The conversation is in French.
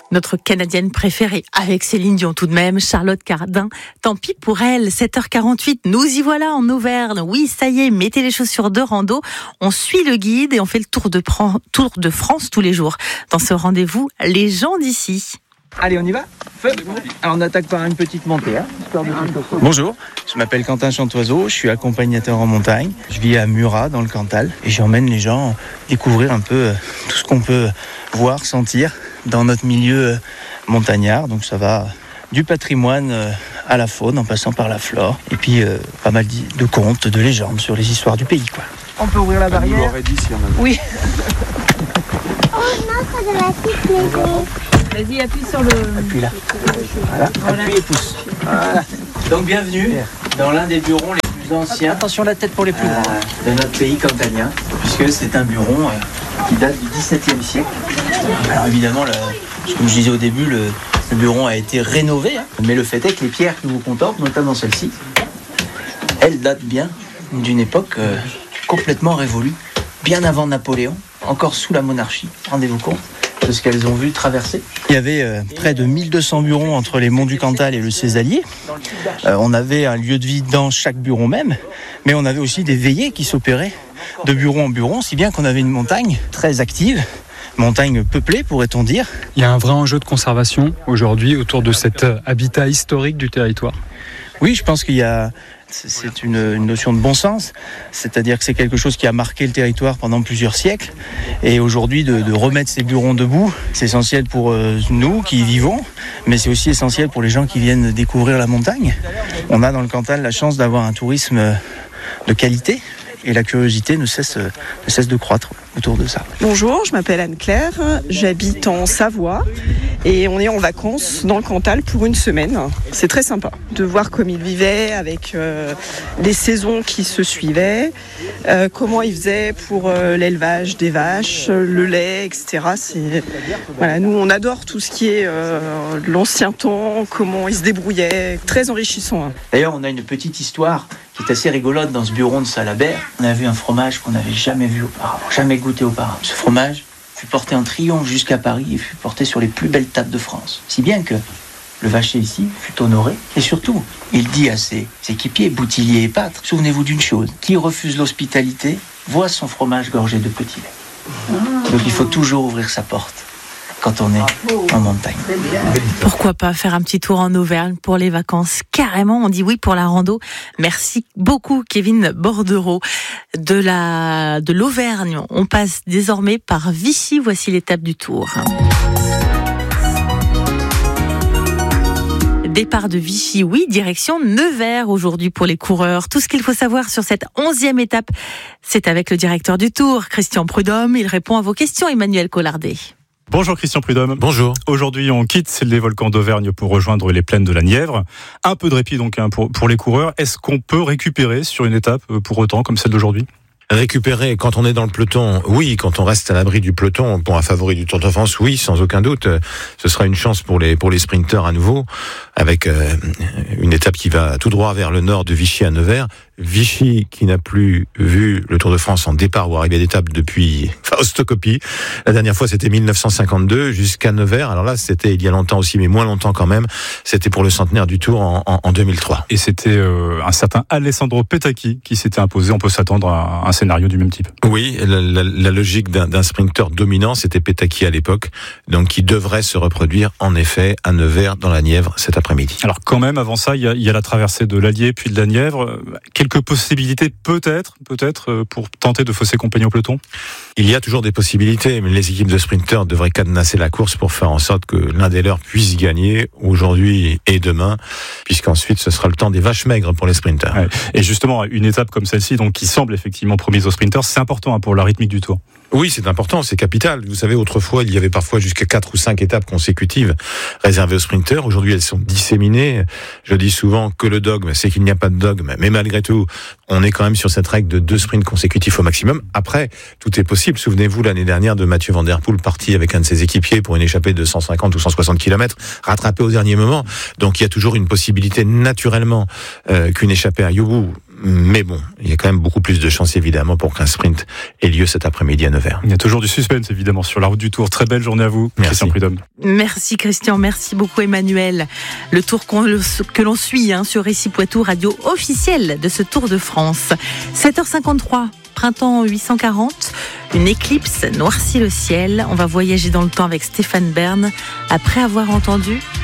Notre Canadienne préférée, avec Céline Dion tout de même, Charlotte Cardin. Tant pis pour elle, 7h48, nous y voilà en Auvergne. Oui, ça y est, mettez les chaussures de rando. On suit le guide et on fait le tour de France tous les jours. Dans ce rendez-vous, les gens d'ici. Allez, on y va. Feu. Alors on attaque par une petite montée. Bonjour, je m'appelle Quentin Chantoiseau, je suis accompagnateur en montagne. Je vis à Murat dans le Cantal et j'emmène les gens découvrir un peu tout ce qu'on peut voir, sentir dans notre milieu montagnard. Donc ça va du patrimoine à la faune en passant par la flore et puis pas mal de contes, de légendes sur les histoires du pays, quoi. On peut ouvrir la barrière. Oui. Oh non, ça de la petite maison. Vas-y, appuie sur le... Appuie là. Voilà. Appuie et pousse. Voilà. Donc bienvenue dans l'un des burons les plus anciens. Attention la tête pour les plus grands. De notre pays cantalien, puisque c'est un buron qui date du XVIIe siècle. Alors évidemment, comme je disais au début, le buron a été rénové, mais le fait est que les pierres que vous contemplez, notamment celle-ci, elles datent bien d'une époque complètement révolue, bien avant Napoléon, encore sous la monarchie, rendez-vous compte de ce qu'elles ont vu traverser. Il y avait près de 1200 burons entre les monts du Cantal et le Césalier. On avait un lieu de vie dans chaque buron même, mais on avait aussi des veillées qui s'opéraient de buron en buron, si bien qu'on avait une montagne très active, montagne peuplée pourrait-on dire. Il y a un vrai enjeu de conservation aujourd'hui autour de cet habitat historique du territoire. Oui, je pense c'est une notion de bon sens, c'est-à-dire que c'est quelque chose qui a marqué le territoire pendant plusieurs siècles et aujourd'hui de remettre ces burons debout, c'est essentiel pour nous qui y vivons, mais c'est aussi essentiel pour les gens qui viennent découvrir la montagne. On a dans le Cantal la chance d'avoir un tourisme de qualité et la curiosité ne cesse de croître autour de ça. Bonjour, je m'appelle Anne-Claire, j'habite en Savoie et on est en vacances dans le Cantal pour une semaine. C'est très sympa de voir comme ils vivaient avec les saisons qui se suivaient, comment ils faisaient pour l'élevage des vaches, le lait, etc. Voilà, nous on adore tout ce qui est l'ancien temps, comment ils se débrouillaient, très enrichissant. D'ailleurs on a une petite histoire qui est assez rigolote dans ce buron de Salabert. On a vu un fromage qu'on n'avait jamais vu auparavant, jamais goûté auparavant. Ce fromage fut porté en triomphe jusqu'à Paris et fut porté sur les plus belles tables de France. Si bien que le vacher ici fut honoré. Et surtout, il dit à ses équipiers, Boutillier et Pâtre, souvenez-vous d'une chose, qui refuse l'hospitalité voit son fromage gorgé de petit lait. Donc il faut toujours ouvrir sa porte quand on est en montagne. Pourquoi pas faire un petit tour en Auvergne pour les vacances? Carrément, on dit oui pour la rando. Merci beaucoup Kevin Bordereau. De l'Auvergne, on passe désormais par Vichy. Voici l'étape du tour. Départ de Vichy, oui, direction Nevers aujourd'hui pour les coureurs. Tout ce qu'il faut savoir sur cette 11e étape, c'est avec le directeur du Tour, Christian Prudhomme. Il répond à vos questions, Emmanuel Collardet. Bonjour Christian Prudhomme. Bonjour. Aujourd'hui, on quitte les volcans d'Auvergne pour rejoindre les plaines de la Nièvre. Un peu de répit donc pour les coureurs. Est-ce qu'on peut récupérer sur une étape pour autant comme celle d'aujourd'hui ? Récupérer quand on est dans le peloton, oui. Quand on reste à l'abri du peloton, pour un favori du Tour de France, oui, sans aucun doute. Ce sera une chance pour les sprinteurs à nouveau, avec une étape qui va tout droit vers le nord de Vichy à Nevers. Vichy qui n'a plus vu le Tour de France en départ ou arrivée d'étape depuis Faustocopie. La dernière fois c'était 1952 jusqu'à Nevers. Alors là c'était il y a longtemps aussi, mais moins longtemps quand même. C'était pour le centenaire du Tour en 2003. Et c'était un certain Alessandro Petacchi qui s'était imposé. On peut s'attendre à un scénario du même type. Oui, la logique d'un sprinter dominant, c'était Petacchi à l'époque, donc qui devrait se reproduire en effet à Nevers dans la Nièvre cet après-midi. Alors quand même avant ça, il y a la traversée de l'Allier puis de la Nièvre. Quelques possibilités peut-être pour tenter de fausser compagnie au peloton. Il y a toujours des possibilités, mais les équipes de sprinteurs devraient cadenasser la course pour faire en sorte que l'un des leurs puisse gagner aujourd'hui et demain, puisqu'ensuite ce sera le temps des vaches maigres pour les sprinteurs. Ouais. Et justement, une étape comme celle-ci, donc qui semble effectivement promise aux sprinteurs, c'est important pour la rythmique du Tour. Oui, c'est important, c'est capital. Vous savez, autrefois, il y avait parfois jusqu'à 4 ou 5 étapes consécutives réservées aux sprinteurs. Aujourd'hui, elles sont disséminées. Je dis souvent que le dogme, c'est qu'il n'y a pas de dogme. Mais malgré tout, on est quand même sur cette règle de 2 sprints consécutifs au maximum. Après, tout est possible. Souvenez-vous l'année dernière de Mathieu Van Der Poel, parti avec un de ses équipiers pour une échappée de 150 ou 160 km, rattrapé au dernier moment. Donc il y a toujours une possibilité naturellement qu'une échappée aille au bout. mais bon, il y a quand même beaucoup plus de chances évidemment pour qu'un sprint ait lieu cet après-midi à Nevers. Il y a toujours du suspense évidemment sur la route du Tour. Très belle journée à vous, Merci. Christian Prudhomme. Merci Christian, merci beaucoup Emmanuel. Le tour que l'on suit sur Récit Poitou, radio officielle de ce Tour de France. 7h53, printemps 840, une éclipse noircit le ciel. On va voyager dans le temps avec Stéphane Bern après avoir entendu